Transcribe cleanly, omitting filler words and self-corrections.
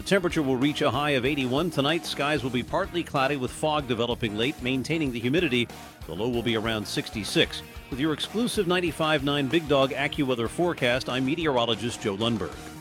temperature will reach a high of 81 tonight. Skies will be partly cloudy with fog developing late, maintaining the humidity. The low will be around 66. With your exclusive 95.9 Big Dog AccuWeather forecast, I'm meteorologist Joe Lundberg.